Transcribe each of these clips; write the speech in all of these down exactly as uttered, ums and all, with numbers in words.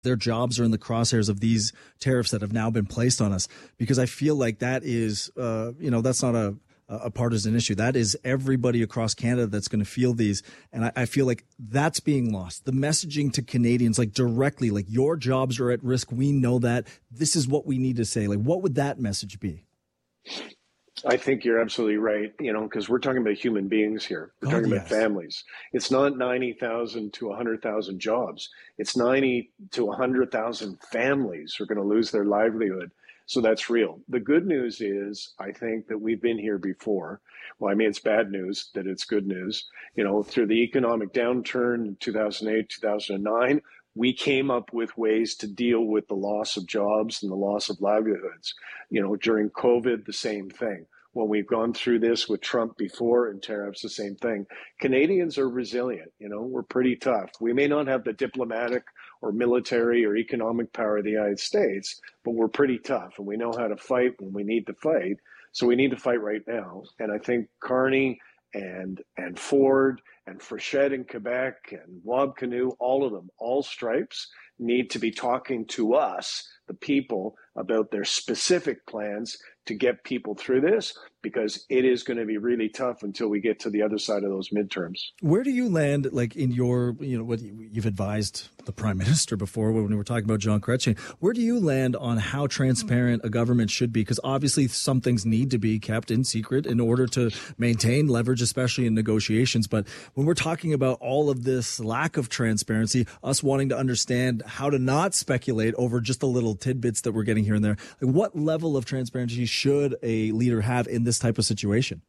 their jobs are in the crosshairs of these tariffs that have now been placed on us, because I feel like that is, uh, you know, that's not a, a partisan issue. That is everybody across Canada that's going to feel these. And I, I feel like that's being lost. The messaging to Canadians, like directly, like your jobs are at risk. We know that. This is what we need to say. Like, what would that message be? I think you're absolutely right, you know, because we're talking about human beings here. We're God, talking yes. about families. It's not ninety thousand to one hundred thousand jobs. It's ninety to one hundred thousand families who are going to lose their livelihood. So that's real. The good news is, I think that we've been here before. Well, I mean, it's bad news that it's good news. You know, through the economic downturn in two thousand eight, two thousand nine, we came up with ways to deal with the loss of jobs and the loss of livelihoods. You know, during COVID, the same thing. When we've gone through this with Trump before and tariffs, the same thing. Canadians are resilient. You know, we're pretty tough. We may not have the diplomatic or military or economic power of the United States, but we're pretty tough and we know how to fight when we need to fight. So we need to fight right now. And I think Carney and and Ford and Frechette in Quebec and Wab Kinew, all of them, all stripes, need to be talking to us, the people, about their specific plans to get people through this, because it is going to be really tough until we get to the other side of those midterms. Where do you land, like in your, you know, what you've advised the Prime Minister before when we were talking about John Chrétien, where do you land on how transparent a government should be? Because obviously some things need to be kept in secret in order to maintain leverage, especially in negotiations. But when we're talking about all of this lack of transparency, us wanting to understand how to not speculate over just the little tidbits that we're getting here and there, like what level of transparency should a leader have in this type of situation?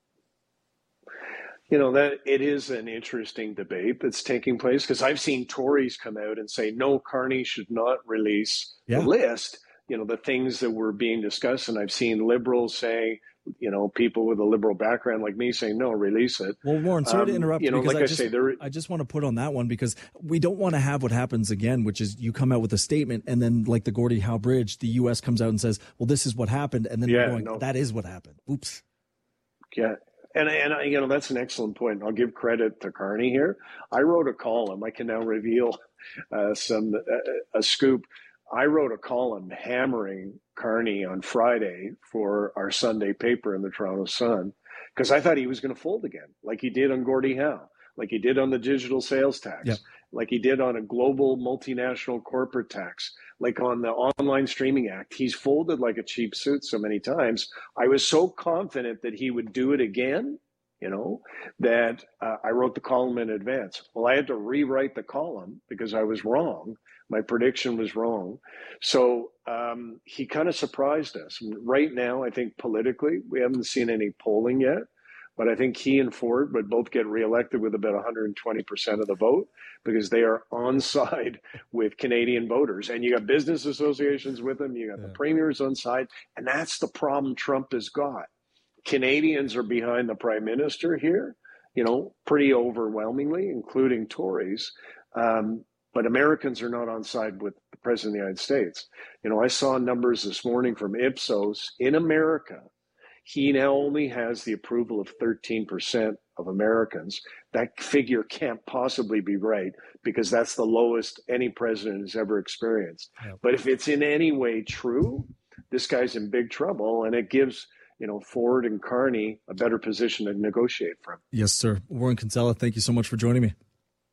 You know, that it is an interesting debate that's taking place, because I've seen Tories come out and say, no, Carney should not release yeah. the list, you know, the things that were being discussed. And I've seen Liberals say, you know, people with a Liberal background like me saying, no, release it. Well, Warren, sorry um, to interrupt you know, because like I, I just, say, there, I just want to put on that one, because we don't want to have what happens again, which is you come out with a statement and then like the Gordie Howe Bridge, the U S comes out and says, well, this is what happened. And then yeah, we're going, no. that is what happened. Oops. Yeah. And, and you know, that's an excellent point. I'll give credit to Carney here. I wrote a column. I can now reveal uh, some uh, a scoop. I wrote a column hammering Carney on Friday for our Sunday paper in the Toronto Sun, because I thought he was going to fold again, like he did on Gordie Howe, like he did on the digital sales tax, yep. like he did on a global multinational corporate tax, like on the Online Streaming Act. He's folded like a cheap suit so many times. I was so confident that he would do it again, you know, that uh, I wrote the column in advance. Well, I had to rewrite the column because I was wrong. My prediction was wrong. So um, he kind of surprised us. Right now, I think politically, we haven't seen any polling yet, but I think he and Ford would both get reelected with about one hundred twenty percent of the vote, because they are on side with Canadian voters. And you got business associations with them, you got yeah. the premiers on side, and that's the problem Trump has got. Canadians are behind the Prime Minister here, you know, pretty overwhelmingly, including Tories. Um, But Americans are not on side with the President of the United States. You know, I saw numbers this morning from Ipsos. In America, he now only has the approval of thirteen percent of Americans. That figure can't possibly be right, because that's the lowest any president has ever experienced. Yeah. But if it's in any way true, this guy's in big trouble, and it gives, you know, Ford and Carney a better position to negotiate from. Yes, sir. Warren Kinsella, thank you so much for joining me.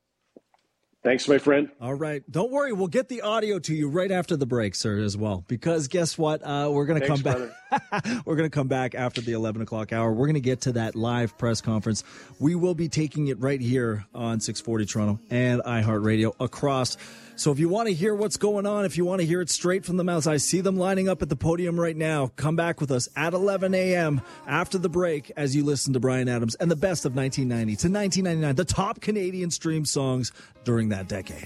Thanks, my friend. All right. Don't worry. We'll get the audio to you right after the break, sir, as well. Because guess what? Uh, we're going to come back. We're going to come back after the eleven o'clock hour. We're going to get to that live press conference. We will be taking it right here on six forty Toronto and iHeartRadio across. So if you want to hear what's going on, if you want to hear it straight from the mouths, I see them lining up at the podium right now. Come back with us at eleven a.m. after the break as you listen to Bryan Adams and the best of nineteen ninety to nineteen ninety-nine, the top Canadian stream songs during that decade.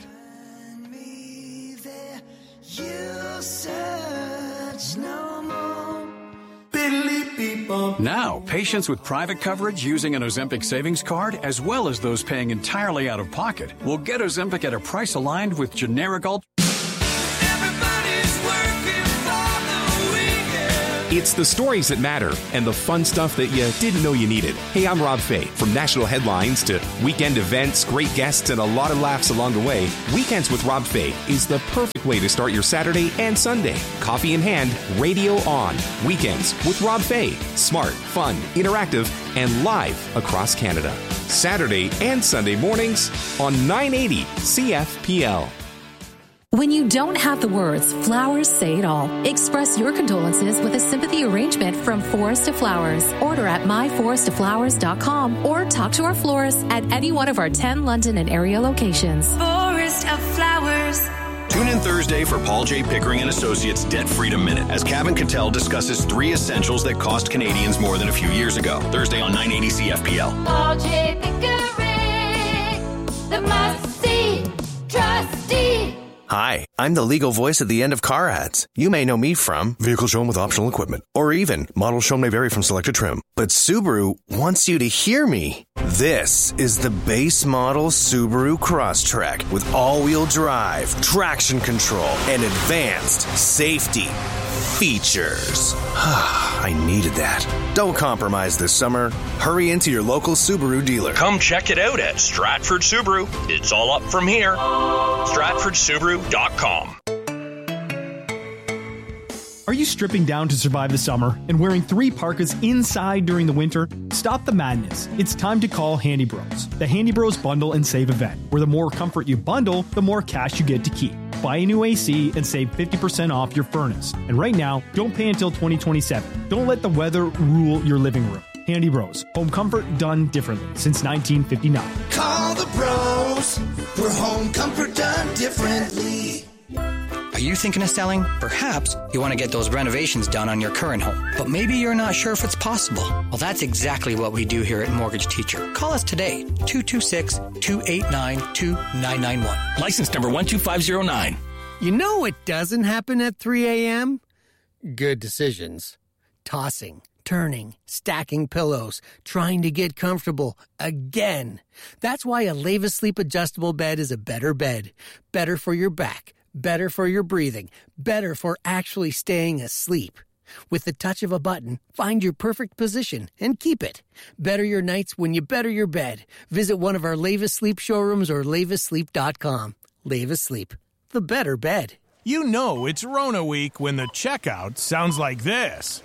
Now, patients with private coverage using an Ozempic savings card, as well as those paying entirely out of pocket, will get Ozempic at a price aligned with generic alt. It's the stories that matter and the fun stuff that you didn't know you needed. Hey, I'm Rob Fay. From national headlines to weekend events, great guests, and a lot of laughs along the way, Weekends with Rob Fay is the perfect way to start your Saturday and Sunday. Coffee in hand, radio on. Weekends with Rob Fay. Smart, fun, interactive, and live across Canada. Saturday and Sunday mornings on nine eighty C F P L. When you don't have the words, flowers say it all. Express your condolences with a sympathy arrangement from Forest of Flowers. Order at my forest of flowers dot com or talk to our florist at any one of our ten London and area locations. Forest of Flowers. Tune in Thursday for Paul J. Pickering and Associates Debt Freedom Minute as Kevin Cattell discusses three essentials that cost Canadians more than a few years ago. Thursday on nine eighty C F P L. Paul J. Pickering, the must-see trustee. Hi, I'm the legal voice at the end of car ads. You may know me from Vehicle Shown with Optional Equipment, or even Model Shown may vary from selected trim. But Subaru wants you to hear me. This is the base model Subaru Crosstrek with all-wheel drive, traction control, and advanced safety features. I needed that. Don't compromise this summer. Hurry into your local Subaru dealer. Come check it out at Stratford Subaru. It's all up from here. Stratford Subaru dot com. Are you stripping down to survive the summer and wearing three parkas inside during the winter? Stop the madness. It's time to call Handy Bros. The Handy Bros Bundle and Save event, where the more comfort you bundle, the more cash you get to keep. Buy a new A C and save fifty percent off your furnace. And right now, don't pay until twenty twenty-seven. Don't let the weather rule your living room. Handy Bros. Home comfort done differently since nineteen fifty-nine. Call the bros for home comfort done differently. Are you thinking of selling? Perhaps you want to get those renovations done on your current home, but maybe you're not sure if it's possible. Well, that's exactly what we do here at Mortgage Teacher. Call us today, two two six, two eight nine, two nine nine one. License number one two five zero nine. You know what doesn't happen at three a.m.? Good decisions. Tossing, turning, stacking pillows, trying to get comfortable again. That's why a Leva Sleep adjustable bed is a better bed. Better for your back. Better for your breathing, better for actually staying asleep. With the touch of a button, find your perfect position and keep it. Better your nights when you better your bed. Visit one of our Leva Sleep showrooms or leva sleep dot com. Leva Sleep, the better bed. You know it's Rona week when the checkout sounds like this.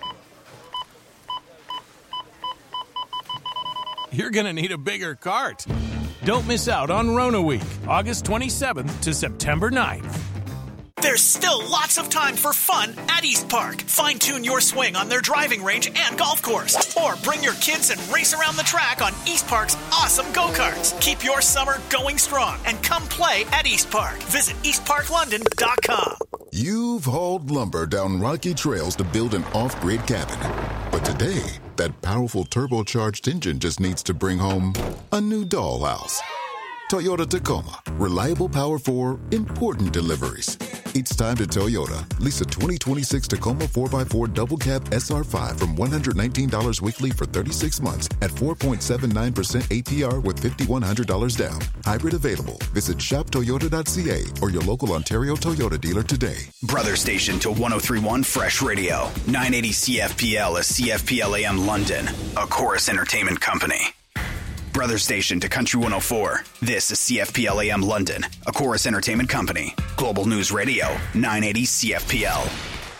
You're going to need a bigger cart. Don't miss out on Rona week, August twenty-seventh to September ninth. There's still lots of time for fun at East Park. Fine-tune your swing on their driving range and golf course. Or bring your kids and race around the track on East Park's awesome go-karts. Keep your summer going strong and come play at East Park. Visit east park london dot com. You've hauled lumber down rocky trails to build an off-grid cabin. But today, that powerful turbocharged engine just needs to bring home a new dollhouse. Toyota Tacoma. Reliable power for important deliveries. It's time to Toyota. Lease a twenty twenty-six Tacoma four by four Double Cab S R five from one hundred nineteen dollars weekly for thirty-six months at four point seven nine percent A P R with five thousand one hundred dollars down. Hybrid available. Visit shop toyota dot c a or your local Ontario Toyota dealer today. Brother station to one oh three point one Fresh Radio. nine eighty C F P L is C F P L A M London, a Chorus Entertainment company. Brother station to Country one oh four. This is C F P L A M London, a Chorus Entertainment company. Global News Radio, nine eighty C F P L.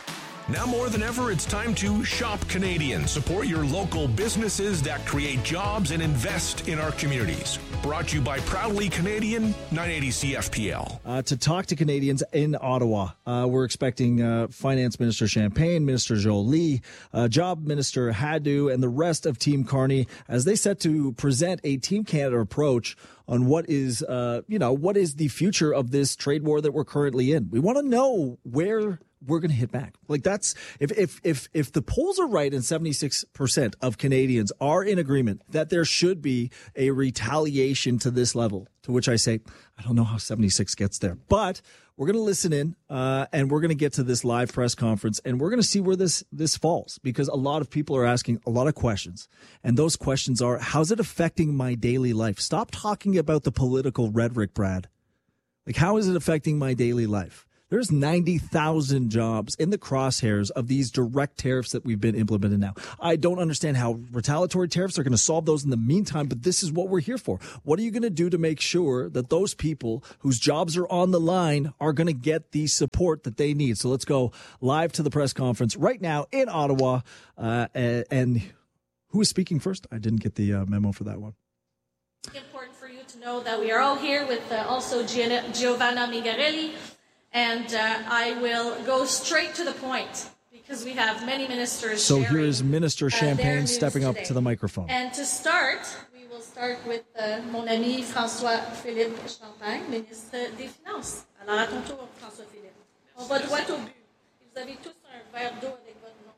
Now more than ever, it's time to shop Canadian. Support your local businesses that create jobs and invest in our communities. Brought to you by Proudly Canadian, nine eighty C F P L. Uh, to talk to Canadians in Ottawa, uh, we're expecting uh, Finance Minister Champagne, Minister Jolie, uh, Job Minister Hadou, and the rest of Team Carney as they set to present a Team Canada approach on what is, uh, you know, what is the future of this trade war that we're currently in. We want to know where we're going to hit back. Like that's if if if if the polls are right and seventy-six percent of Canadians are in agreement that there should be a retaliation to this level, to which I say, I don't know how seventy-six gets there, but we're going to listen in uh, and we're going to get to this live press conference and we're going to see where this this falls, because a lot of people are asking a lot of questions. And those questions are, how's it affecting my daily life? Stop talking about the political rhetoric, Brad. Like, how is it affecting my daily life? There's ninety thousand jobs in the crosshairs of these direct tariffs that we've been implementing now. I don't understand how retaliatory tariffs are going to solve those in the meantime, but this is what we're here for. What are you going to do to make sure that those people whose jobs are on the line are going to get the support that they need? So let's go live to the press conference right now in Ottawa. Uh, and, and who is speaking first? I didn't get the uh, memo for that one. Important for you to know that we are all here with uh, also Gian- Giovanna Migarelli, and uh, I will go straight to the point because we have many ministers. So sharing, here's Minister Champagne uh, stepping up today. to the microphone. And to start, we will start with uh, mon ami François-Philippe Champagne, ministre des Finances. Alors à ton tour, François-Philippe. On va droit au but. Vous avez tous un verre d'eau avec votre nom.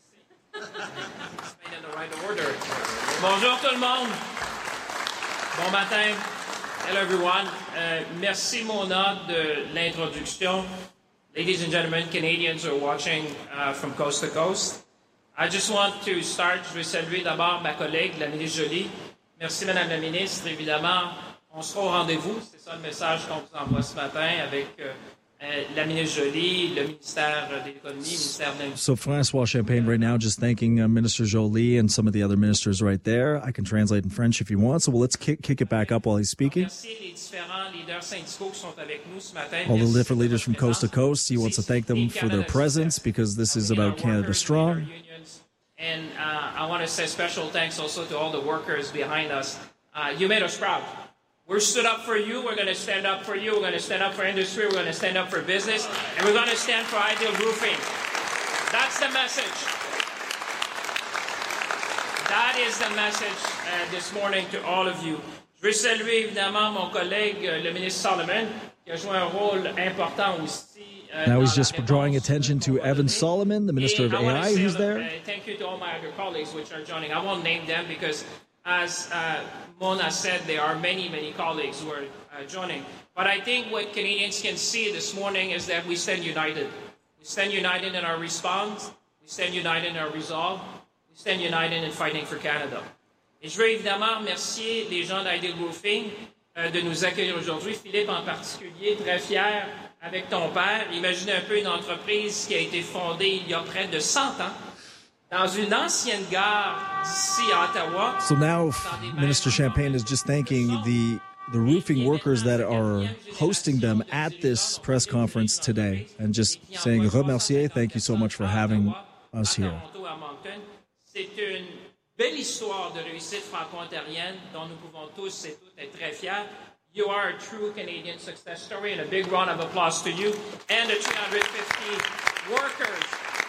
In the right order. Bonjour tout le monde. Bon matin. Hello everyone. Uh, merci Mona de l'introduction. Ladies and gentlemen, Canadians who are watching uh, from coast to coast. I just want to start. Je vais saluer d'abord ma collègue, la ministre Joly. Merci Madame la ministre. Évidemment, on sera au rendez-vous. C'est ça le message qu'on vous envoie ce matin avec euh, euh, la ministre Joly, le ministère de l'économie, le ministère de l'industrie. So Francois Champagne right now just thanking uh, Minister Joly and some of the other ministers right there. I can translate in French if you want. So well, let's kick, kick it back up while he's speaking. All the different leaders from coast to coast. He wants to thank them for their presence because this is about Canada Strong. And uh, I want to say special thanks also to all the workers behind us. Uh, you made us proud. We're stood up for you. We're going to stand up for you. We're going to stand up for industry. We're going to stand up for business. And we're going to stand for Ideal Roofing. That's the message. That is the message uh, this morning to all of you. Je veux saluer évidemment mon collègue, le ministre Solomon, qui a joué un rôle important aussi. Uh, now he's just drawing attention to Evan Solomon, the Minister of A I, who's there. Uh, thank you to all my other colleagues which are joining. I won't name them because, as uh, Mona said, there are many, many colleagues who are uh, joining. But I think what Canadians can see this morning is that we stand united. We stand united in our response. We stand united in our resolve. We stand united in fighting for Canada. Et je veux évidemment remercier les gens d'Ideal Roofing euh, de nous accueillir aujourd'hui. Philippe en particulier, très fier avec ton père. Imaginez un peu une entreprise qui a été fondée il y a près de cent ans dans une ancienne gare d'ici à Ottawa. So now Minister Champagne is just thanking the the roofing workers that are hosting them at this press conference today and just saying remercier, thank you so much for having us here. C'est une belle histoire de réussite franco-ontarienne dont nous pouvons tous et toutes être très fiers. You are a true Canadian success story, and a big round of applause to you and the three hundred fifty workers.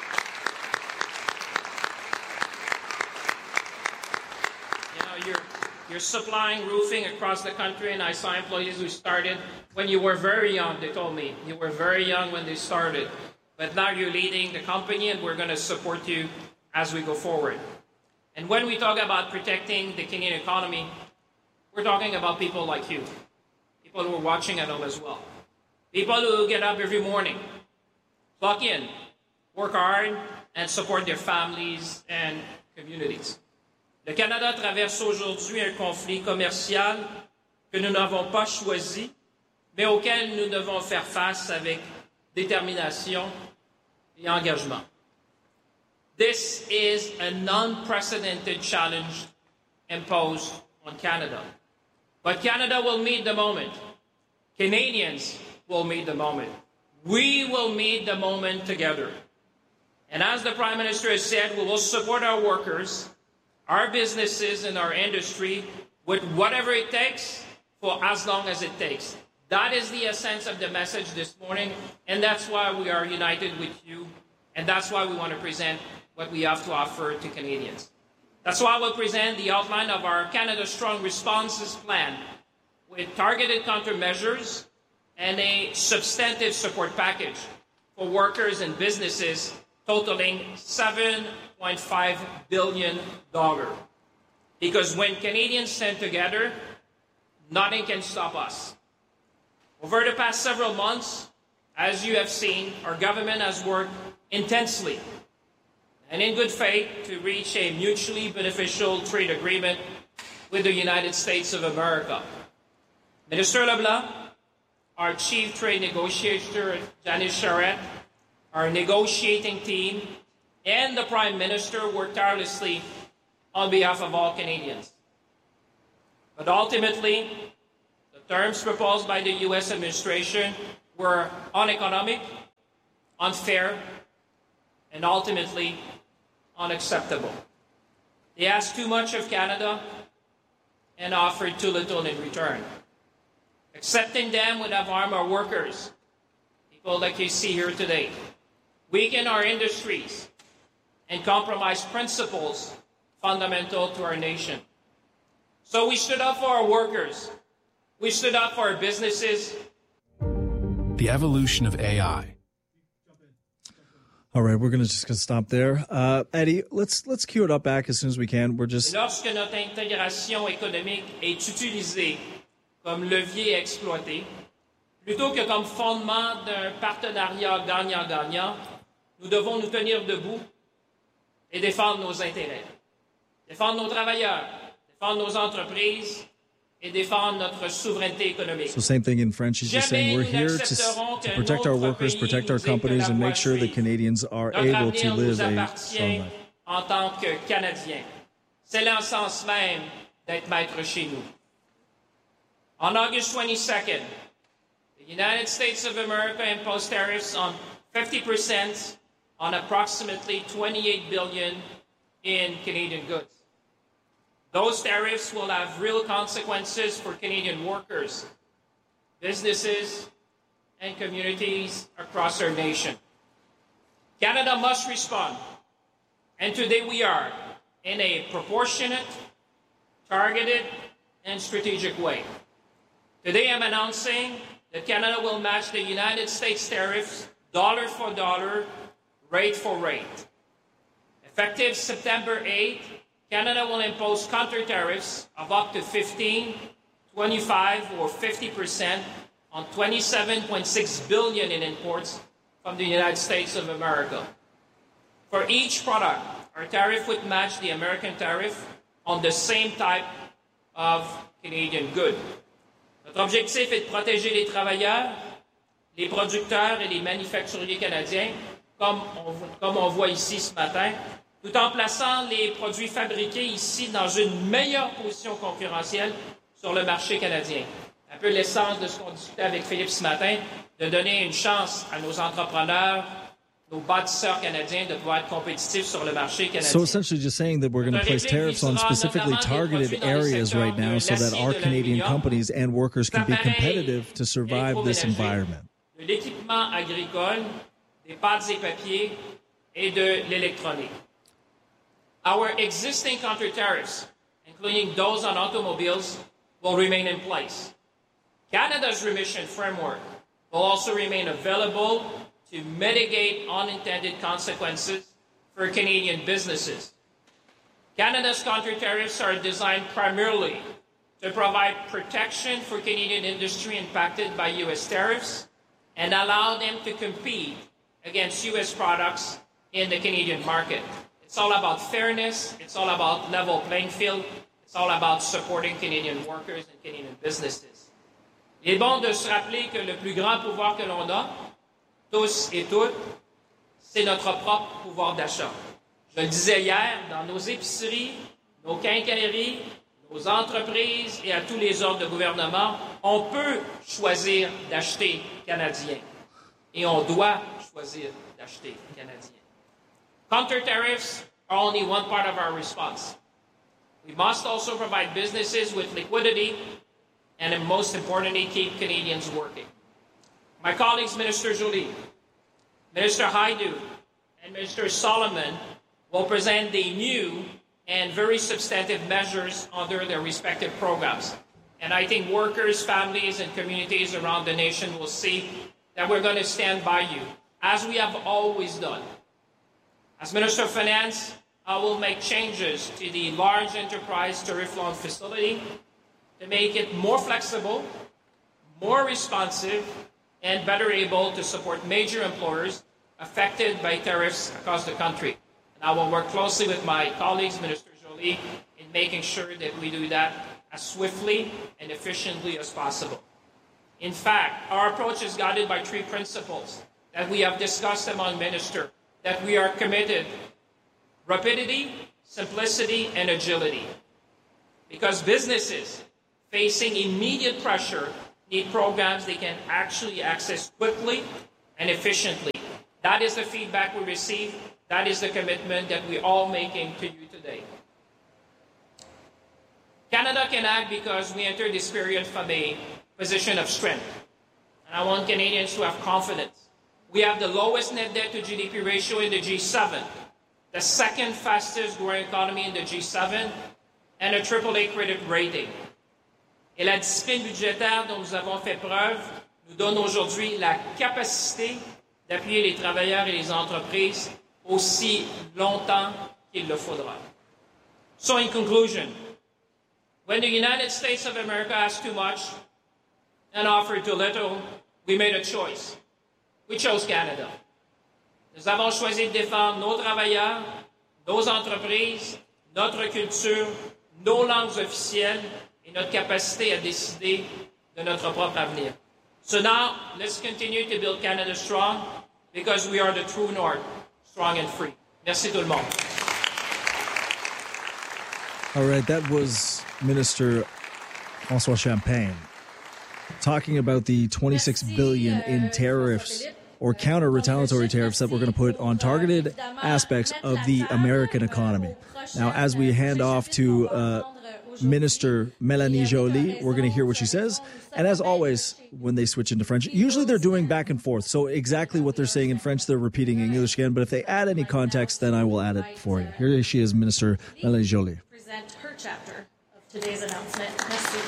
You know, you're, you're supplying roofing across the country, and I saw employees who started when you were very young, they told me. You were very young when they started. But now you're leading the company, and we're going to support you as we go forward. And when we talk about protecting the Canadian economy, we're talking about people like you. People who are watching at home as well. People who get up every morning, clock in, work hard, and support their families and communities. Le Canada traverse aujourd'hui un conflit commercial que nous n'avons pas choisi, mais auquel nous devons faire face avec détermination et engagement. This is an unprecedented challenge imposed on Canada. But Canada will meet the moment. Canadians will meet the moment. We will meet the moment together. And as the Prime Minister has said, we will support our workers, our businesses, and our industry with whatever it takes for as long as it takes. That is the essence of the message this morning, and that's why we are united with you, and that's why we want to present what we have to offer to Canadians. That's why we'll present the outline of our Canada Strong Responses Plan with targeted countermeasures and a substantive support package for workers and businesses totaling seven point five billion dollars. Because when Canadians stand together, nothing can stop us. Over the past several months, as you have seen, our government has worked intensely and in good faith to reach a mutually beneficial trade agreement with the United States of America. Minister Leblanc, our Chief Trade Negotiator, Janice Charette, our negotiating team, and the Prime Minister worked tirelessly on behalf of all Canadians. But ultimately, the terms proposed by the U S administration were uneconomic, unfair, and ultimately unacceptable. They asked too much of Canada and offered too little in return. Accepting them would have harmed our workers, people like you see here today, weaken our industries, and compromise principles fundamental to our nation. So we stood up for our workers. We stood up for our businesses. The evolution of A I. All right, we're going to just gonna stop there. Uh, Eddie, let's let's cue it up back as soon as we can. We're just. Lorsque notre intégration économique est utilisée comme levier à exploiter, plutôt que comme fondement d'un partenariat gagnant-gagnant, nous devons nous tenir debout et défendre nos intérêts, défendre nos travailleurs, défendre nos entreprises et défendre notre souveraineté économique. So same thing in French. He's just saying we're here to, to protect our workers, protect our companies, and make sure that Canadians are able to live a strong life. En tant que Canadiens, c'est l'essence même d'être maître chez nous. On August twenty-second, the United States of America imposed tariffs on fifty percent on approximately twenty-eight billion dollars in Canadian goods. Those tariffs will have real consequences for Canadian workers, businesses, and communities across our nation. Canada must respond, and today we are, in a proportionate, targeted, and strategic way. Today I'm announcing that Canada will match the United States tariffs dollar for dollar, rate for rate. Effective September eighth, Canada will impose counter tariffs of up to fifteen, twenty-five, or fifty percent on twenty-seven point six billion dollars in imports from the United States of America. For each product, our tariff would match the American tariff on the same type of Canadian good. Notre objectif est de protéger les travailleurs, les producteurs et les manufacturiers canadiens, comme on, comme on voit ici ce matin, tout en plaçant les produits fabriqués ici dans une meilleure position concurrentielle sur le marché canadien. Un peu l'essence de ce qu'on discutait avec Philippe ce matin, de donner une chance à nos entrepreneurs, nos bâtisseurs canadiens de pouvoir être compétitifs sur le marché canadien. So essentially just saying that we're going to place tariffs on specifically targeted areas right now so that our Canadian companies and workers can be competitive to survive this environment. De l'équipement agricole, des pâtes et papiers et de l'électronique. Our existing counter tariffs, including those on automobiles, will remain in place. Canada's remission framework will also remain available to mitigate unintended consequences for Canadian businesses. Canada's counter tariffs are designed primarily to provide protection for Canadian industry impacted by U S tariffs and allow them to compete against U S products in the Canadian market. It's all about fairness. It's all about level playing field. It's all about supporting Canadian workers and Canadian businesses. Il est bon de se rappeler que le plus grand pouvoir que l'on a, tous et toutes, c'est notre propre pouvoir d'achat. Je le disais hier, dans nos épiceries, nos quincailleries, nos entreprises et à tous les ordres de gouvernement, on peut choisir d'acheter canadien. Et on doit choisir d'acheter canadien. Counter tariffs are only one part of our response. We must also provide businesses with liquidity and, most importantly, keep Canadians working. My colleagues, Minister Joly, Minister Hajdu, and Minister Solomon will present the new and very substantive measures under their respective programs. And I think workers, families, and communities around the nation will see that we're going to stand by you, as we have always done. As Minister of Finance, I will make changes to the large enterprise tariff loan facility to make it more flexible, more responsive, and better able to support major employers affected by tariffs across the country. And I will work closely with my colleagues, Minister Joly, in making sure that we do that as swiftly and efficiently as possible. In fact, our approach is guided by three principles that we have discussed among ministers, that we are committed: rapidity, simplicity, and agility. Because businesses facing immediate pressure need programs they can actually access quickly and efficiently. That is the feedback we receive. That is the commitment that we're all making to you today. Canada can act because we enter this period from a position of strength. And I want Canadians to have confidence. We have the lowest net debt to G D P ratio in the G seven, the second fastest growing economy in the G seven, and a triple A credit rating. Et la discipline budgétaire dont nous avons fait preuve nous donne aujourd'hui la capacité d'appuyer les travailleurs et les entreprises aussi longtemps qu'il le faudra. So in conclusion, when the United States of America asked too much and offered too little, we made a choice. We chose Canada. Nous avons choisi de défendre nos travailleurs, nos entreprises, notre culture, nos langues officielles et notre capacité à décider de notre propre avenir. So now, let's continue to build Canada strong, because we are the true north, strong and free. Merci tout le monde. All right, that was Minister François Champagne talking about the twenty-six billion dollars in tariffs or counter-retaliatory tariffs that we're going to put on targeted aspects of the American economy. Now, as we hand off to uh, Minister Mélanie Joly, we're going to hear what she says. And as always, when they switch into French, usually they're doing back and forth. So exactly what they're saying in French, they're repeating in English again. But if they add any context, then I will add it for you. Here she is, Minister Mélanie Joly. Present her chapter of today's announcement. Merci.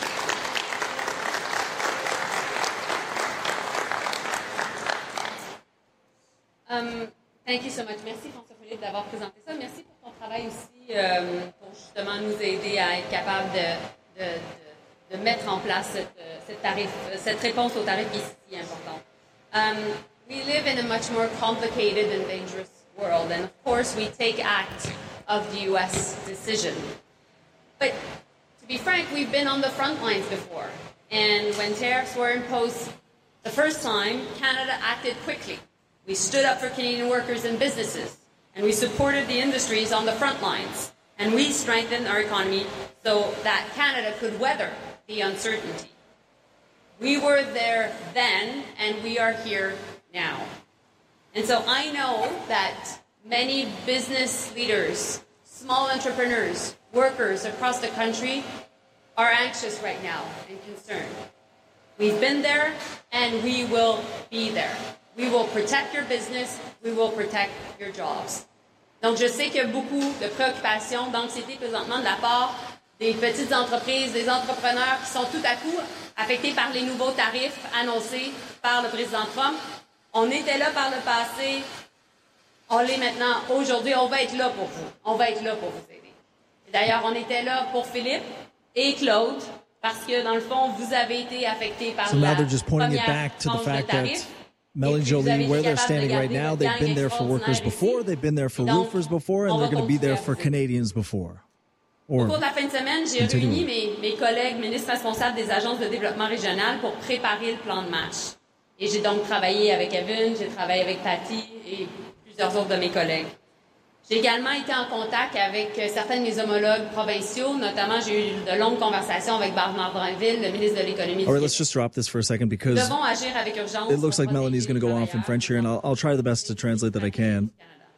Um, thank you so much. Merci François-Philippe d'avoir présenté ça. Merci pour ton travail aussi euh, pour justement nous aider à être capable de, de, de, de mettre en place cette, cette, tarif, cette réponse au tarif qui est si important. Um, we live in a much more complicated and dangerous world, and of course we take act of the U S decision. But to be frank, we've been on the front lines before, and when tariffs were imposed the first time, Canada acted quickly. We stood up for Canadian workers and businesses, and we supported the industries on the front lines, and we strengthened our economy so that Canada could weather the uncertainty. We were there then, and we are here now. And so I know that many business leaders, small entrepreneurs, workers across the country are anxious right now and concerned. We've been there, and we will be there. We will protect your business. We will protect your jobs. Donc, je sais qu'il y a beaucoup de préoccupations, d'anxiété présentement de la part des petites entreprises, des entrepreneurs qui sont tout à coup affectés par les nouveaux tarifs annoncés par le président Trump. On était là par le passé. On l'est maintenant. Aujourd'hui, on va être là pour vous. On va être là pour vous aider. Et d'ailleurs, on était là pour Philippe et Claude parce que, dans le fond, vous avez été affectés par so la now they're just pointing it première back to the tranche de fact tarifs. that Mélanie Joly, where they're standing right now, they've been there for workers before, they've been there for roofers before, and they're going to be there for Canadians before. Au cours de la fin de semaine, j'ai réuni mes, mes collègues ministres responsables des agences de développement régional pour préparer le plan de match. Et j'ai donc travaillé avec Evan, j'ai travaillé avec Patty et plusieurs autres de mes collègues. J'ai également été en contact avec certains de mes homologues provinciaux, notamment j'ai eu de longues conversations avec Bernard Drinville, le ministre de l'économie. All right, let's just drop this for a second because it looks like Melanie's going to go off in French here, and I'll, I'll try the best to translate that I can.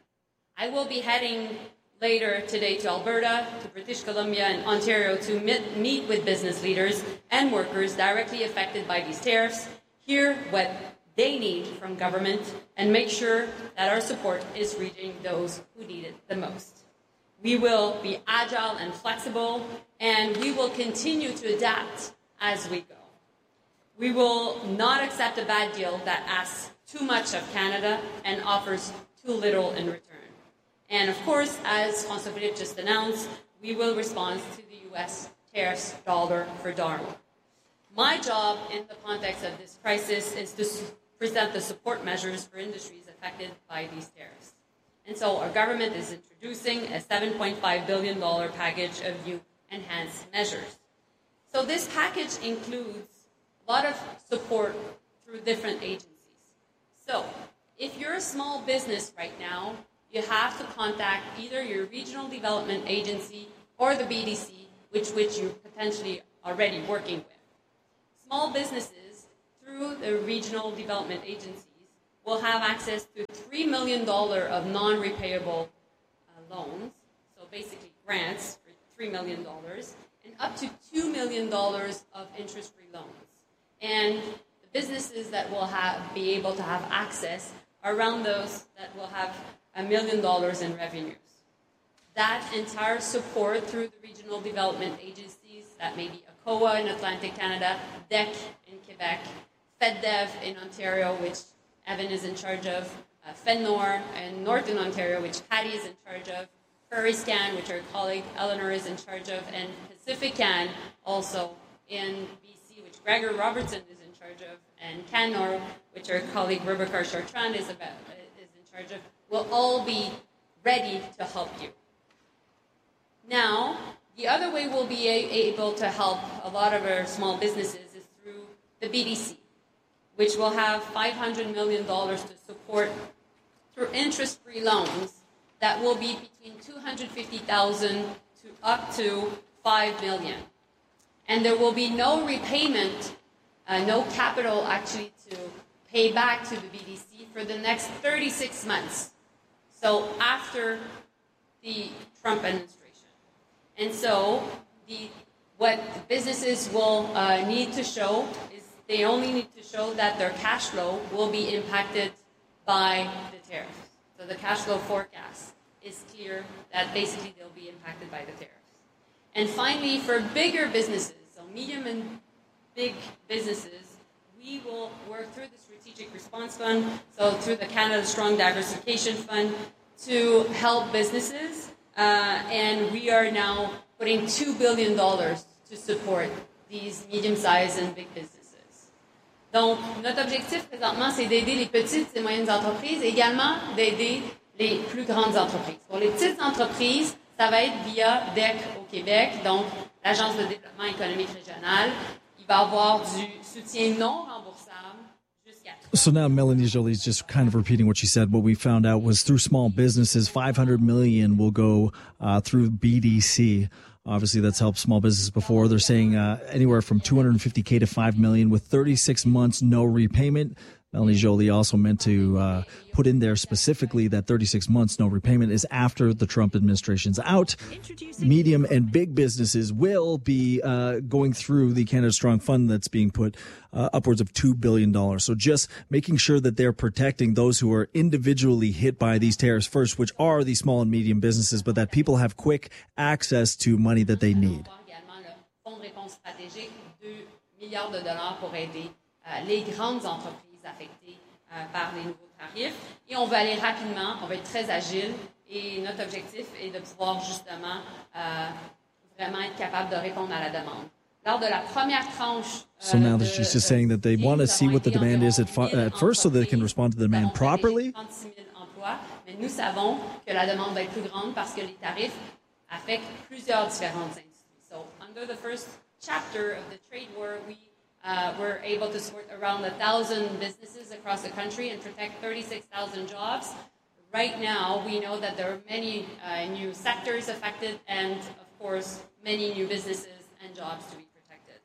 I will be heading later today to Alberta, to British Columbia, and Ontario to meet, meet with business leaders and workers directly affected by these tariffs, hear what they need from government, and make sure that our support is reaching those who need it the most. We will be agile and flexible, and we will continue to adapt as we go. We will not accept a bad deal that asks too much of Canada and offers too little in return. And of course, as François Philippe just announced, we will respond to the U S tariffs dollar for dollar. My job in the context of this crisis is to present the support measures for industries affected by these tariffs. And so our government is introducing a seven point five billion dollars package of new enhanced measures. So this package includes lot of support through different agencies. So, if you're a small business right now, you have to contact either your regional development agency or the B D C, which which you're potentially already working with. Small businesses, through the regional development agencies, will have access to three million dollars of non-repayable uh, loans, so basically grants for three million dollars, and up to two million dollars of interest-free loans. And the businesses that will have, be able to have access are around those that will have a million dollars in revenues. That entire support through the regional development agencies, that may be A C O A in Atlantic Canada, D E C in Quebec, FedDev in Ontario, which Evan is in charge of, uh, FedNor in Northern Ontario, which Patty is in charge of, PrairieScan, which our colleague Eleanor is in charge of, and PacificCan also in B C, which Gregor Robertson is in charge of, and CanNor, which our colleague Rebecca Chartrand is, about, is in charge of, will all be ready to help you. Now, the other way we'll be a- able to help a lot of our small businesses is through the B D C, which will have five hundred million dollars to support through interest-free loans that will be between two hundred fifty thousand dollars to up to five million dollars. And there will be no repayment, uh, no capital actually to pay back to the B D C for the next thirty-six months. So after the Trump administration. And so the what the businesses will uh, need to show is they only need to show that their cash flow will be impacted by the tariffs. So the cash flow forecast is clear that basically they'll be impacted by the tariffs. And finally, for bigger businesses, so medium and big businesses, we will work through the Strategic Response Fund, so through the Canada Strong Diversification Fund, to help businesses. Uh, and we are now putting two billion dollars to support these medium-sized and big businesses. Donc, notre objectif présentement, c'est d'aider les petites et moyennes entreprises et également d'aider les plus grandes entreprises. Pour les petites entreprises, ça va être via D E C au Québec, donc l'Agence de développement économique régional. Il va y avoir du soutien non remboursable. So now Melanie Joly's just kind of repeating what she said. What we found out was through small businesses, five hundred million dollars will go uh, through B D C. Obviously, that's helped small businesses before. They're saying uh, anywhere from two hundred fifty thousand to five million dollars with thirty-six months, no repayment. Melanie Joly also meant to uh, put in there specifically that thirty-six months no repayment is after the Trump administration's out. Medium and big businesses will be uh, going through the Canada Strong Fund that's being put uh, upwards of two billion dollars. So just making sure that they're protecting those who are individually hit by these tariffs first, which are the small and medium businesses, but that people have quick access to money that they need. affectés euh, par les nouveaux tarifs. Et on va aller rapidement, on va être très agile et notre objectif est de pouvoir justement euh, vraiment être capable de répondre à la demande. Lors de la première tranche, euh, so now that she's just saying that they want to see what the demand is at, at first so that they can respond to the demand properly. trente-six mille emplois, mais nous savons que la demande va être plus grande parce que les tarifs affectent plusieurs différentes industries. So under the first chapter of the trade war, we Uh, we're able to support around one thousand businesses across the country and protect thirty-six thousand jobs. Right now, we know that there are many uh, new sectors affected and, of course, many new businesses and jobs to be protected.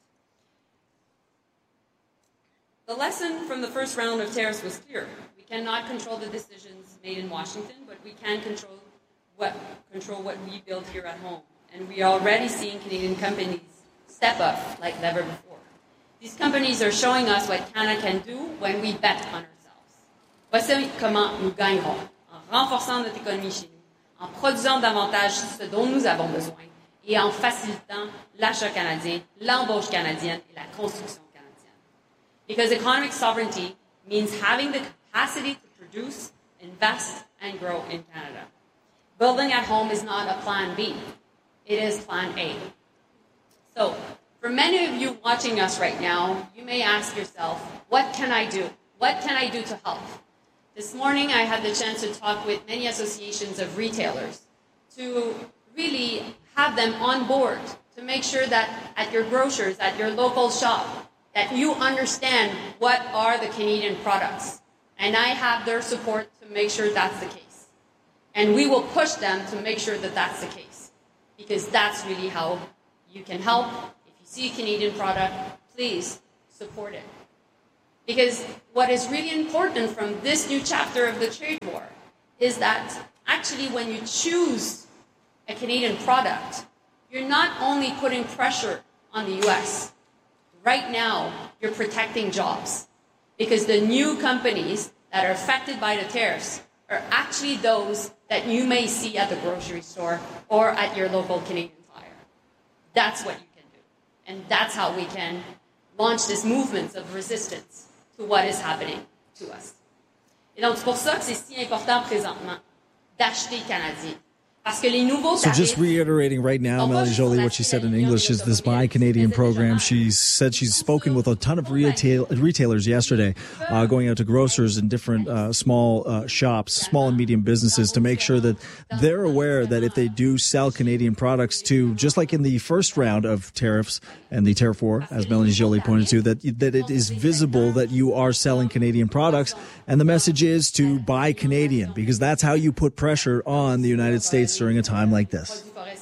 The lesson from the first round of tariffs was clear. We cannot control the decisions made in Washington, but we can control what, control what we build here at home. And we are already seeing Canadian companies step up like never before. These companies are showing us what Canada can do when we bet on ourselves. Voici comment nous gagnerons, en renforçant notre économie chez nous, en produisant davantage ce dont nous avons besoin et en facilitant l'achat canadien, l'embauche canadienne et la construction canadienne. Because economic sovereignty means having the capacity to produce, invest, and grow in Canada. Building at home is not a plan B. It is plan A. So, for many of you watching us right now, you may ask yourself, what can I do? What can I do to help? This morning, I had the chance to talk with many associations of retailers to really have them on board, to make sure that at your grocers, at your local shop, that you understand what are the Canadian products. And I have their support to make sure that's the case. And we will push them to make sure that that's the case. Because that's really how you can help. If you see a Canadian product, please support it. Because what is really important from this new chapter of the trade war is that actually when you choose a Canadian product, you're not only putting pressure on the U S. Right now, you're protecting jobs. Because the new companies that are affected by the tariffs are actually those that you may see at the grocery store or at your local Canadian Tire. That's what you can do. And that's how we can launch this movement of resistance to what is happening to us. Et donc, c'est pour ça que c'est si important présentement d'acheter canadien. So just reiterating right now, Melanie Joly, what she said in English is this Buy Canadian program. She said she's spoken with a ton of retail, retailers yesterday, uh, going out to grocers and different uh, small uh, shops, small and medium businesses to make sure that they're aware that if they do sell Canadian products to, just like in the first round of tariffs and the tariff war, as Melanie Joly pointed to, that, that it is visible that you are selling Canadian products. And the message is to buy Canadian, because that's how you put pressure on the United States during a time like this.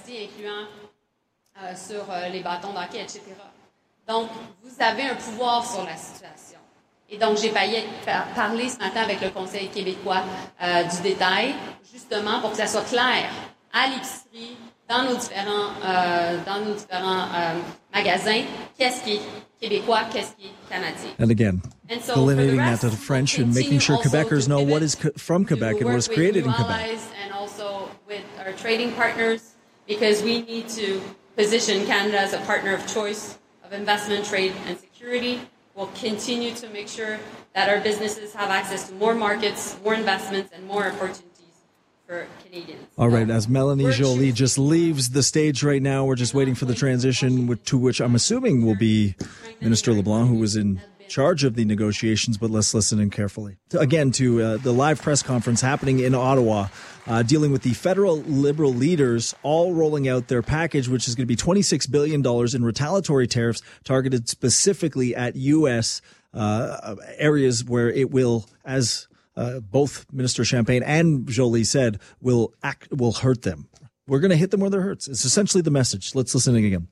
Sur les bâtons d'hockey, et cetera. Donc, vous avez un pouvoir sur la situation. Et donc, j'ai parlé ce matin avec le Conseil québécois euh, du détail, justement pour que ça soit clair à l'épicerie, dans nos différents, euh, dans nos différents euh, magasins, qu'est-ce qui est québécois, qu'est-ce qui est canadien. And again, and so delineating that to the French and making sure Quebecers know what is from Quebec and what is created in Quebec. And also with our trading partners, because we need to position Canada as a partner of choice of investment, trade, and security. We'll continue to make sure that our businesses have access to more markets, more investments, and more opportunities for Canadians. All right, as Melanie Joly just leaves the stage right now, we're just waiting for the transition, to which I'm assuming will be Minister LeBlanc, who was in charge of the negotiations, but let's listen in carefully. Again, to uh, the live press conference happening in Ottawa, uh, dealing with the federal Liberal leaders all rolling out their package, which is going to be twenty-six billion dollars in retaliatory tariffs targeted specifically at U S uh, areas where it will, as uh, both Minister Champagne and Joly said, will act, will hurt them. We're going to hit them where it hurts. It's essentially the message. Let's listen again.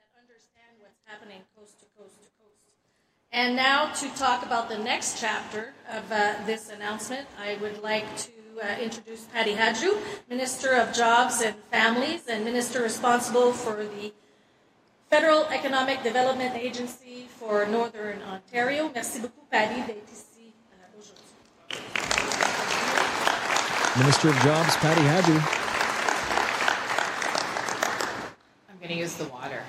And now to talk about the next chapter of uh, this announcement, I would like to uh, introduce Patty Hadju, Minister of Jobs and Families and Minister responsible for the Federal Economic Development Agency for Northern Ontario. Merci beaucoup, Patty, d'être ici aujourd'hui. Minister of Jobs, Patty Hadju. I'm going to use the water.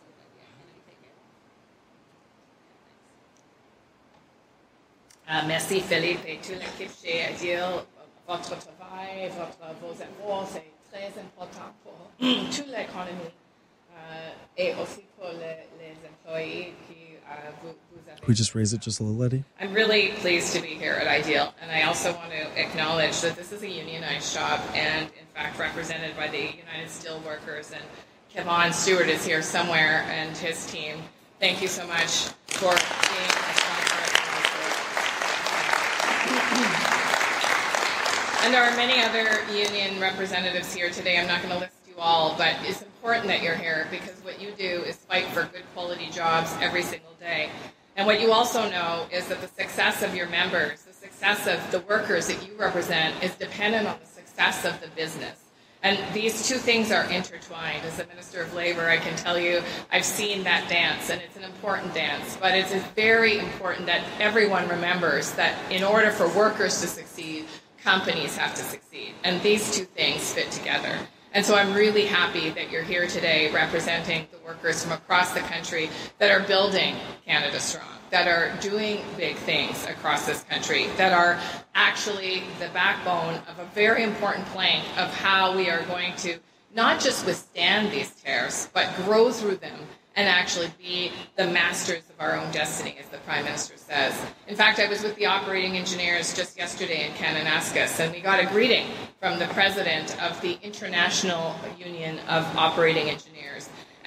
Uh, merci Philippe et toute l'équipe chez Adil. Votre travail, votre, vos efforts, c'est très important pour toute l'économie uh, et aussi pour les, les employés qui uh, vous, vous avez. Can we just raise it just a little, Eddie? I'm really pleased to be here at Ideal, and I also want to acknowledge that this is a unionized shop and, in fact, represented by the United Steelworkers, and Kevon Stewart is here somewhere, and his team. Thank you so much for being a sponsor. And there are many other union representatives here today. I'm not going to list you all, but it's important that you're here because what you do is fight for good quality jobs every single day. And what you also know is that the success of your members, the success of the workers that you represent is dependent on the success of the business. And these two things are intertwined. As a Minister of Labour, I can tell you I've seen that dance, and it's an important dance. But it's very important that everyone remembers that in order for workers to succeed, companies have to succeed. And these two things fit together. And so I'm really happy that you're here today representing the workers from across the country that are building Canada Strong, that are doing big things across this country, that are actually the backbone of a very important plank of how we are going to not just withstand these tariffs, but grow through them and actually be the masters of our own destiny, as the Prime Minister says. In fact, I was with the operating engineers just yesterday in Kananaskis, and we got a greeting from the president of the International Union of Operating Engineers.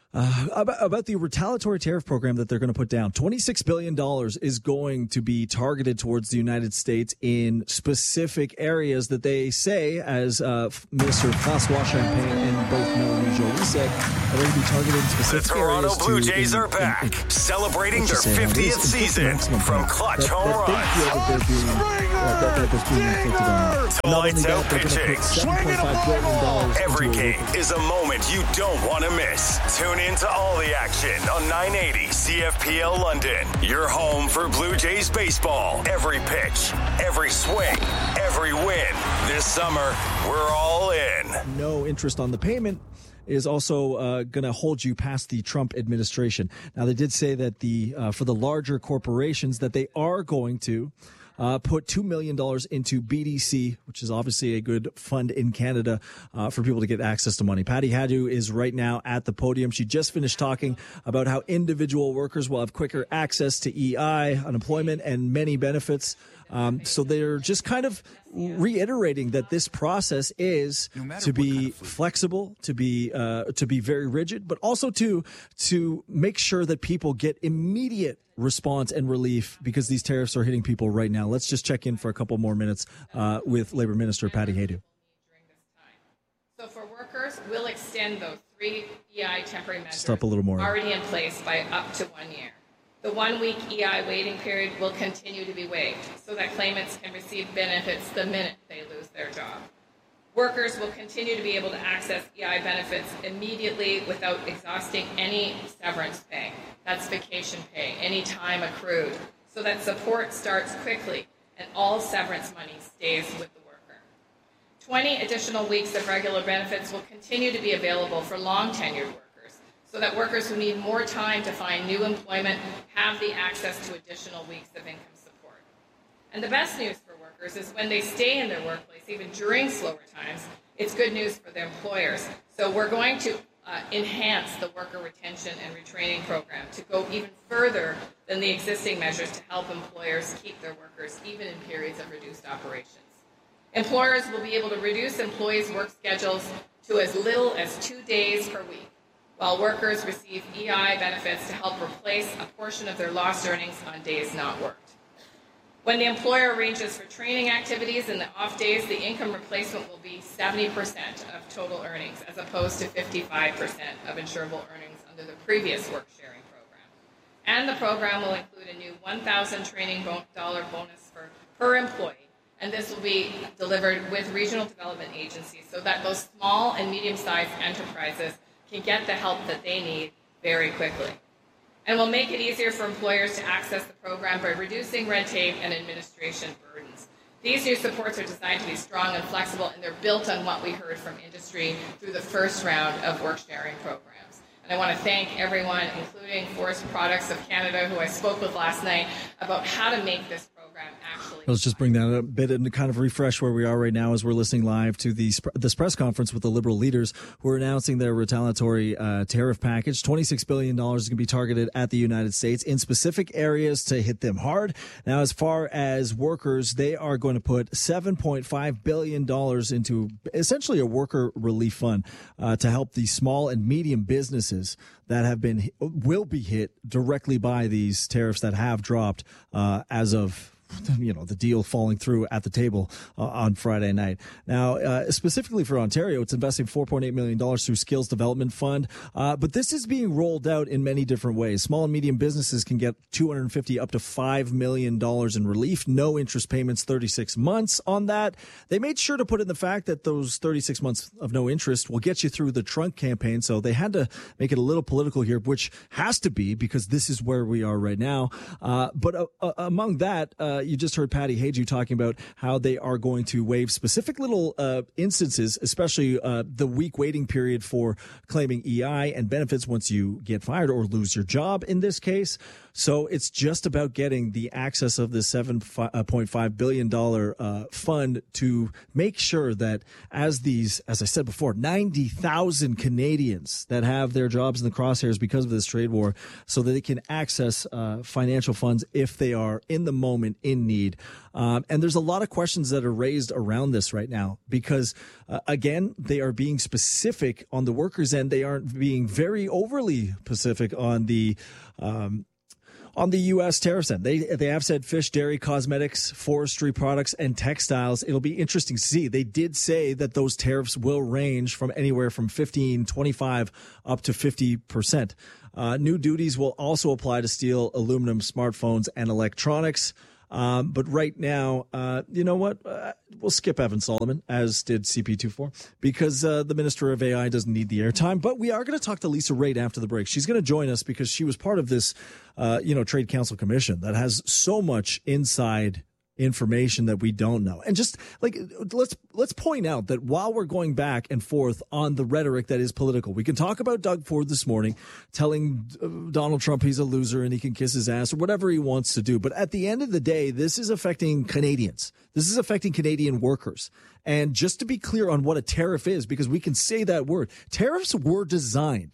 Uh, about, about the retaliatory tariff program that they're going to put down. twenty-six billion dollars is going to be targeted towards the United States in specific areas that they say, as uh, Minister François Champagne and both Melanie Joly said, are going to be targeted in specific the Toronto areas. The Toronto Blue to, Jays in, are back, in, in, celebrating their fiftieth season from clutch home runs. To lights out pitching. Every game is a moment you don't want to miss. Tune in to all the action on nine eighty C F P L London. Your home for Blue Jays baseball. Every pitch, every swing, every win. This summer, we're all in. No interest on the payment is also uh, going to hold you past the Trump administration. Now, they did say that the uh, for the larger corporations that they are going to Uh, put two million dollars into B D C, which is obviously a good fund in Canada uh, for people to get access to money. Patty Hadu is right now at the podium. She just finished talking about how individual workers will have quicker access to E I, unemployment, and many benefits. Um, so they're just kind of reiterating that this process is to be flexible, to be uh, to be very rigid, but also to to make sure that people get immediate response and relief because these tariffs are hitting people right now. Let's just check in for a couple more minutes uh, with Labour Minister Patty Hadu. So for workers, we'll extend those three E I temporary measures Stop a little more. already in place by up to one year. The one-week E I waiting period will continue to be waived so that claimants can receive benefits the minute they lose their job. Workers will continue to be able to access E I benefits immediately without exhausting any severance pay. That's vacation pay, any time accrued, so that support starts quickly and all severance money stays with the worker. twenty additional weeks of regular benefits will continue to be available for long-tenured workers, so that workers who need more time to find new employment have the access to additional weeks of income support. And the best news for workers is when they stay in their workplace, even during slower times, it's good news for their employers. So we're going to uh, enhance the worker retention and retraining program to go even further than the existing measures to help employers keep their workers even in periods of reduced operations. Employers will be able to reduce employees' work schedules to as little as two days per week, while workers receive E I benefits to help replace a portion of their lost earnings on days not worked. When the employer arranges for training activities in the off days, the income replacement will be seventy percent of total earnings, as opposed to fifty-five percent of insurable earnings under the previous work-sharing program. And the program will include a new one thousand dollars training dollar bonus for, per employee, and this will be delivered with regional development agencies so that those small and medium-sized enterprises can get the help that they need very quickly. And we'll make it easier for employers to access the program by reducing red tape and administration burdens. These new supports are designed to be strong and flexible, and they're built on what we heard from industry through the first round of work-sharing programs. And I want to thank everyone, including Forest Products of Canada, who I spoke with last night, about how to make this program actually. Let's just bring that a bit and kind of refresh where we are right now as we're listening live to the, this press conference with the Liberal leaders who are announcing their retaliatory uh, tariff package. twenty-six billion dollars is going to be targeted at the United States in specific areas to hit them hard. Now, as far as workers, they are going to put seven point five billion dollars into essentially a worker relief fund uh, to help the small and medium businesses that have been will be hit directly by these tariffs that have dropped uh, as of you know, the deal falling through at the table uh, on Friday night. Now, uh, specifically for Ontario, it's investing four point eight million dollars through Skills Development Fund. Uh, but this is being rolled out in many different ways. Small and medium businesses can get two hundred fifty up to five million dollars in relief. No interest payments, thirty-six months on that. They made sure to put in the fact that those thirty-six months of no interest will get you through the Trump campaign. So they had to make it a little political here, which has to be because this is where we are right now. Uh, but uh, uh, among that, uh, you just heard Patty Haju talking about how they are going to waive specific little uh, instances, especially uh, the week waiting period for claiming E I and benefits once you get fired or lose your job in this case. So it's just about getting the access of the seven point five billion dollars uh, fund to make sure that as these, as I said before, ninety thousand Canadians that have their jobs in the crosshairs because of this trade war, so that they can access uh, financial funds if they are in the moment in in need. Um, and there's a lot of questions that are raised around this right now because, uh, again, they are being specific on the workers' end. They aren't being very overly specific on the um, on the U S tariffs end. They they have said fish, dairy, cosmetics, forestry products, and textiles. It'll be interesting to see. They did say that those tariffs will range from anywhere from fifteen, twenty-five up to fifty percent. Uh, new duties will also apply to steel, aluminum, smartphones, and electronics. Um, but right now, uh, you know what? Uh, we'll skip Evan Solomon, as did C P twenty-four, because uh, the Minister of A I doesn't need the airtime. But we are going to talk to Lisa Raitt after the break. She's going to join us because she was part of this, uh, you know, Trade Council Commission that has so much inside information that we don't know. And just like, let's let's point out that while we're going back and forth on the rhetoric that is political, we can talk about Doug Ford this morning telling Donald Trump he's a loser and he can kiss his ass or whatever he wants to do. But at the end of the day, this is affecting Canadians. This is affecting Canadian workers. And just to be clear on what a tariff is, because we can say that word, tariffs were designed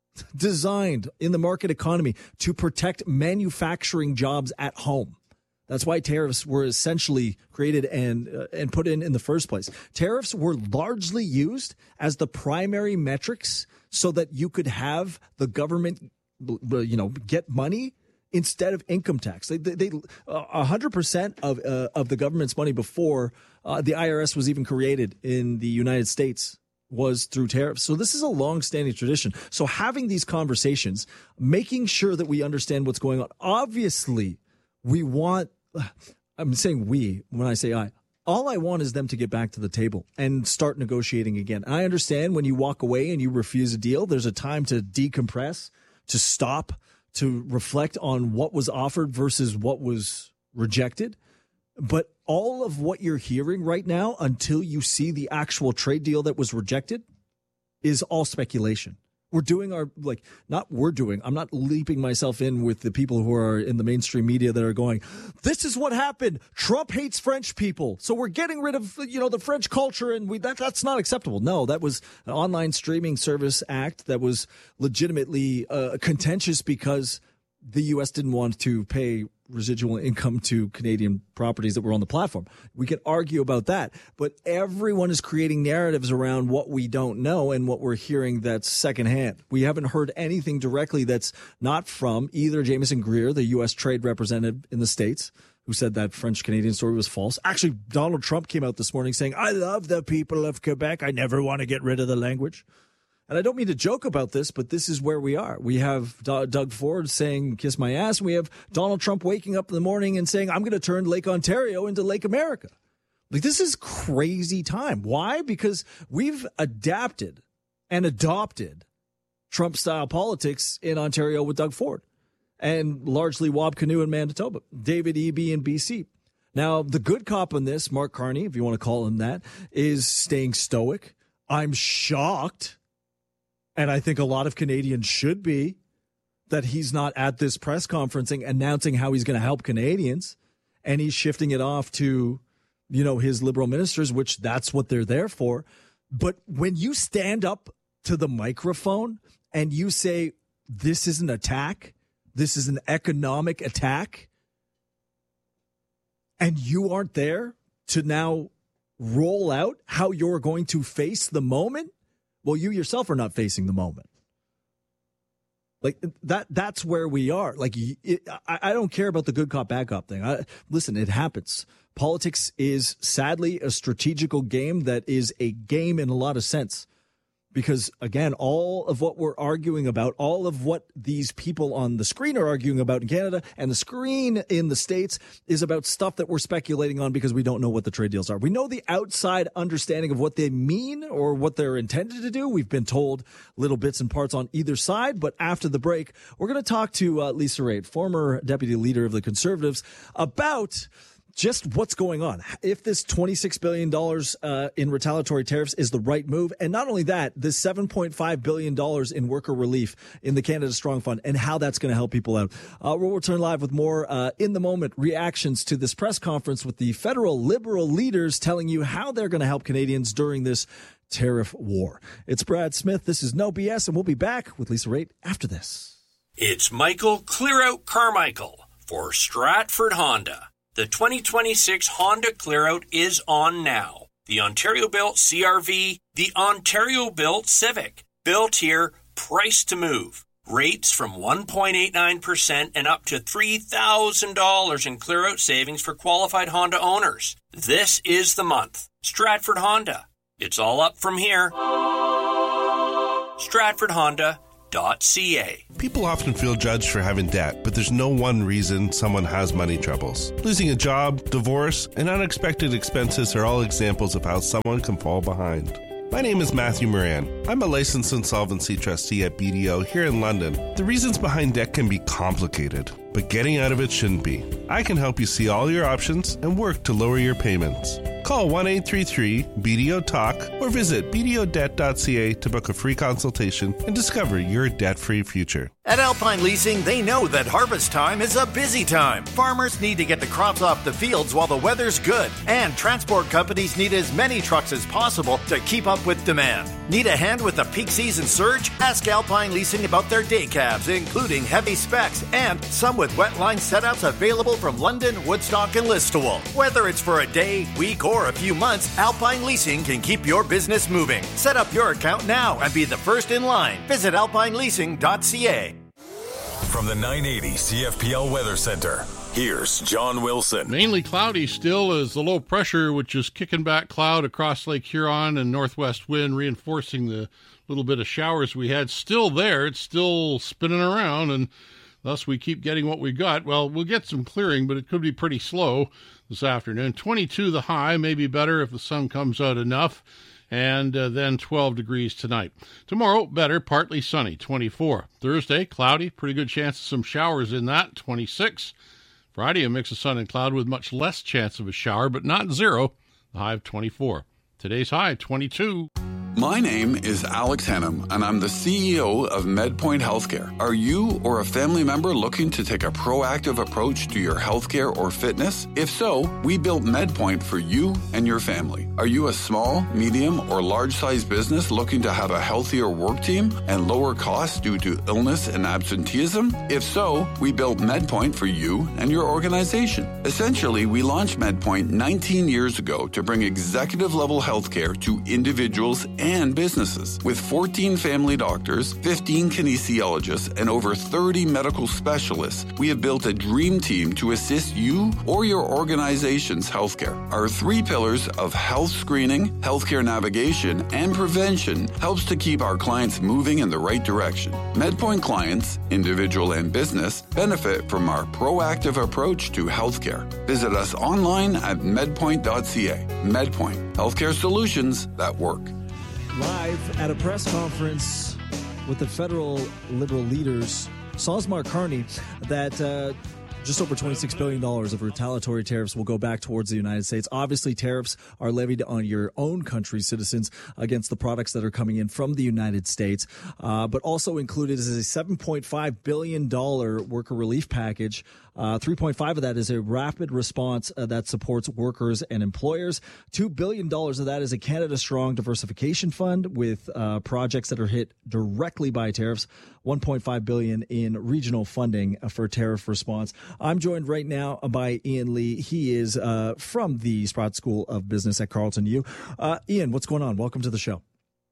designed in the market economy to protect manufacturing jobs at home. That's why tariffs were essentially created and uh, and put in in the first place. Tariffs were largely used as the primary metrics so that you could have the government, you know, get money instead of income tax. They they a hundred percent of uh, of the government's money before uh, the I R S was even created in the United States was through tariffs. So this is a long-standing tradition. So having these conversations, making sure that we understand what's going on. Obviously, we want, I'm saying we, when I say I, all I want is them to get back to the table and start negotiating again. I understand when you walk away and you refuse a deal, there's a time to decompress, to stop, to reflect on what was offered versus what was rejected. But all of what you're hearing right now, until you see the actual trade deal that was rejected, is all speculation. We're doing our, like, not we're doing, I'm not leaping myself in with the people who are in the mainstream media that are going, this is what happened. Trump hates French people. So we're getting rid of, you know, the French culture and we that that's not acceptable. No, that was an online streaming service act that was legitimately uh, contentious because the U S didn't want to pay residual income to Canadian properties that were on the platform. We can argue about that, but everyone is creating narratives around what we don't know and what we're hearing that's secondhand. We haven't heard anything directly that's not from either Jameson Greer, the U S trade representative in the States, who said that French-Canadian story was false. Actually, Donald Trump came out this morning saying, I love the people of Quebec. I never want to get rid of the language. And I don't mean to joke about this, but this is where we are. We have D- Doug Ford saying, kiss my ass. We have Donald Trump waking up in the morning and saying, I'm going to turn Lake Ontario into Lake America. Like, this is crazy time. Why? Because we've adapted and adopted Trump-style politics in Ontario with Doug Ford and largely Wab Kinew in Manitoba, David Eby in B C. Now, the good cop on this, Mark Carney, if you want to call him that, is staying stoic. I'm shocked. And I think a lot of Canadians should be, that he's not at this press conferencing announcing how he's going to help Canadians. And he's shifting it off to, you know, his Liberal ministers, which that's what they're there for. But when you stand up to the microphone and you say, this is an attack, this is an economic attack, and you aren't there to now roll out how you're going to face the moment, well, you yourself are not facing the moment. Like that, that's where we are. Like, it, I, I don't care about the good cop, bad cop thing. I, listen, it happens. Politics is sadly a strategical game that is a game in a lot of sense. Because, again, all of what we're arguing about, all of what these people on the screen are arguing about in Canada and the screen in the States is about stuff that we're speculating on because we don't know what the trade deals are. We know the outside understanding of what they mean or what they're intended to do. We've been told little bits and parts on either side. But after the break, we're going to talk to uh, Lisa Raitt, former deputy leader of the Conservatives, about just what's going on. If this twenty-six billion dollars uh, in retaliatory tariffs is the right move. And not only that, this seven point five billion dollars in worker relief in the Canada Strong Fund and how that's going to help people out. Uh, we'll return live with more uh, in the moment reactions to this press conference with the federal Liberal leaders telling you how they're going to help Canadians during this tariff war. It's Brad Smith. This is No B S, and we'll be back with Lisa Raitt after this. It's Michael Clear Out Carmichael for Stratford Honda. The twenty twenty-six Honda Clearout is on now. The Ontario-built C R V, the Ontario-built Civic. Built here, priced to move. Rates from one point eight nine percent and up to three thousand dollars in clear-out savings for qualified Honda owners. This is the month. Stratford Honda. It's all up from here. Stratford Honda dot C A. People often feel judged for having debt, but there's no one reason someone has money troubles. Losing a job, divorce, and unexpected expenses are all examples of how someone can fall behind. My name is Matthew Moran. I'm a licensed insolvency trustee at B D O here in London. The reasons behind debt can be complicated, but getting out of it shouldn't be. I can help you see all your options and work to lower your payments. Call one eight three three B D O talk or visit B D O debt dot C A to book a free consultation and discover your debt-free future. At Alpine Leasing, they know that harvest time is a busy time. Farmers need to get the crops off the fields while the weather's good, and transport companies need as many trucks as possible to keep up with demand. Need a hand with the peak season surge? Ask Alpine Leasing about their day cabs, including heavy specs, and some with wetline setups available from London, Woodstock, and Listowel. Whether it's for a day, week, or a few months, Alpine Leasing can keep your business moving. Set up your account now and be the first in line. Visit alpine leasing dot C A. From the nine eighty C F P L Weather Center, here's John Wilson. Mainly cloudy still as the low pressure, which is kicking back cloud across Lake Huron and northwest wind, reinforcing the little bit of showers we had. Still there. It's still spinning around, and thus we keep getting what we got. Well, we'll get some clearing, but it could be pretty slow this afternoon. twenty-two the high, maybe better if the sun comes out enough. And uh, then twelve degrees tonight. Tomorrow, better, partly sunny, twenty-four. Thursday, cloudy, pretty good chance of some showers in that, twenty-six. Friday, a mix of sun and cloud with much less chance of a shower, but not zero, the high of twenty-four. Today's high, twenty-two. My name is Alex Hennum, and I'm the C E O of MedPoint Healthcare. Are you or a family member looking to take a proactive approach to your healthcare or fitness? If so, we built MedPoint for you and your family. Are you a small, medium, or large-sized business looking to have a healthier work team and lower costs due to illness and absenteeism? If so, we built MedPoint for you and your organization. Essentially, we launched MedPoint nineteen years ago to bring executive-level healthcare to individuals and businesses. With fourteen family doctors, fifteen kinesiologists, and over thirty medical specialists, we have built a dream team to assist you or your organization's healthcare. Our three pillars of health screening, healthcare navigation, and prevention helps to keep our clients moving in the right direction. MedPoint clients, individual and business, benefit from our proactive approach to healthcare. Visit us online at medpoint dot C A. MedPoint, healthcare solutions that work. Live at a press conference with the federal Liberal leaders, says Mark Carney that uh, just over twenty-six billion dollars of retaliatory tariffs will go back towards the United States. Obviously, tariffs are levied on your own country's citizens against the products that are coming in from the United States, uh, but also included is a seven point five billion dollars worker relief package. Uh, three point five of that is a rapid response uh, that supports workers and employers. two billion dollars of that is a Canada Strong diversification fund with uh, projects that are hit directly by tariffs. one point five billion dollars in regional funding for tariff response. I'm joined right now by Ian Lee. He is uh, from the Sprott School of Business at Carleton U. Uh, Ian, what's going on? Welcome to the show.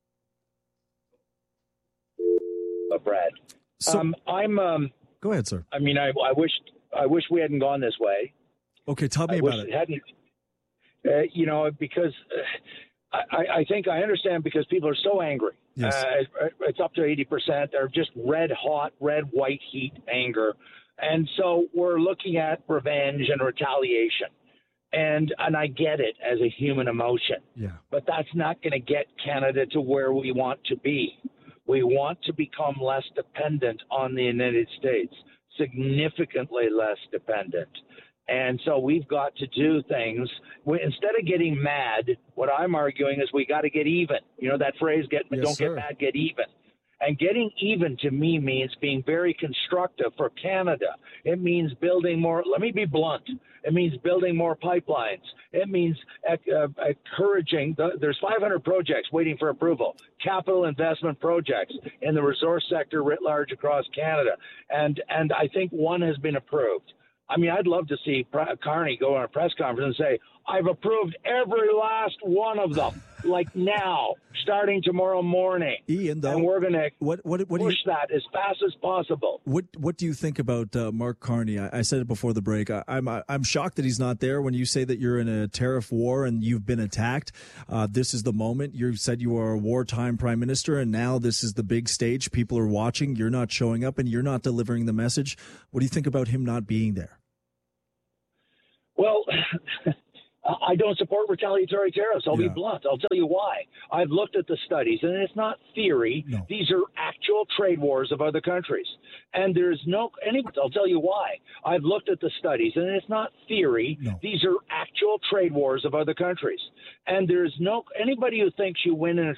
Uh, Brad. So, um, I'm. Um, go ahead, sir. I mean, I, I wish. I wish we hadn't gone this way. Okay, tell me I about wish it. Hadn't, uh, you know, because uh, I, I think I understand because people are so angry. Yes. Uh, it's up to eighty percent. They're just red hot, red white heat anger. And so we're looking at revenge and retaliation. And and I get it as a human emotion. Yeah. But that's not going to get Canada to where we want to be. We want to become less dependent on the United States. Significantly less dependent. And so we've got to do things. We, instead of getting mad, what I'm arguing is we got to get even. You know that phrase, get Yes, don't sir. get mad, get even. And getting even to me means being very constructive for Canada. It means building more. Let me be blunt. It means building more pipelines. It means uh, encouraging. The, there's five hundred projects waiting for approval, capital investment projects in the resource sector writ large across Canada. And, and I think one has been approved. I mean, I'd love to see Carney go on a press conference and say, I've approved every last one of them, like now, starting tomorrow morning. Ian, though, and we're going to what, what, what push you, that as fast as possible. What What do you think about uh, Mark Carney? I, I said it before the break. I, I'm I'm shocked that he's not there when you say that you're in a tariff war and you've been attacked. Uh, this is the moment. You said you are a wartime prime minister, and now this is the big stage. People are watching. You're not showing up, and you're not delivering the message. What do you think about him not being there? Well, I don't support retaliatory tariffs. I'll yeah. be blunt. I'll tell you why. I've looked at the studies, and it's not theory. No. These are actual trade wars of other countries. And there's no any. I'll tell you why. I've looked at the studies, and it's not theory. No. These are actual trade wars of other countries. And there's no anybody who thinks you win in a